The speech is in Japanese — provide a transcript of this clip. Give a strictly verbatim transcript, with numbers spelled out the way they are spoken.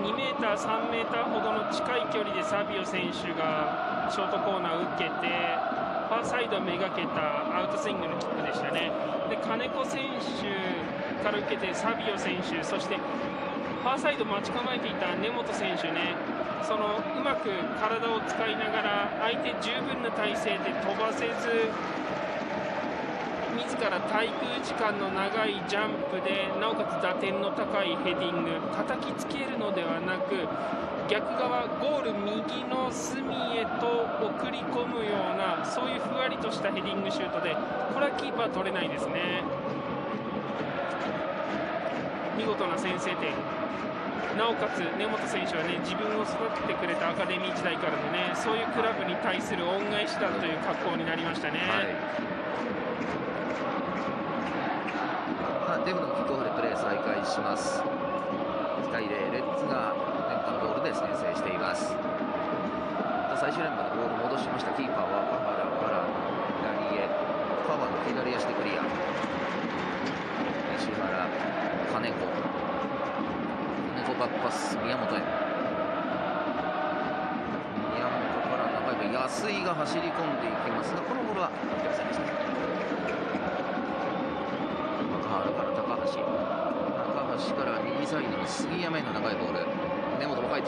にメーターさんメーターほどの近い距離でサビオ選手がショートコーナー受けてファーサイドめがけたアウトスイングのキックでしたね。で金子選手から受けてサビオ選手、そしてファーサイド待ち構えていた根本選手ね、そのうまく体を使いながら相手十分な体勢で飛ばせず、自ら滞空時間の長いジャンプでなおかつ打点の高いヘディング、叩きつけるのではなく逆側ゴール右の隅へと送り込むような、そういうふわりとしたヘディングシュートで、これはキーパー取れないですね。見事な先制点、なおかつ根本選手はね、自分を育ててくれたアカデミー時代からのね、そういうクラブに対する恩返しだという格好になりましたね。 はい、デブのキックオフでプレー再開します。いちたいゼロ、レッツが連覇のゴールで先制しています。最終連覇でボール戻しました。キーパーはパハラから左へ、パワーの左足でクリア。石原、金子、金子バックパス、宮本へ。宮本から長い安井が走り込んでいきますが、このボールは受けませんでした。高原から高橋、高橋から右サイドの杉山への長いボール、根本も入って